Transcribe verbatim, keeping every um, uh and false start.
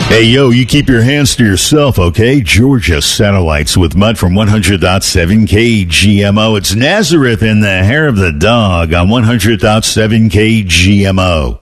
Hey, yo, you keep your hands to yourself, okay? Georgia Satellites with Mud from one hundred point seven K G M O. It's Nazareth in the hair of the dog on one hundred point seven K G M O.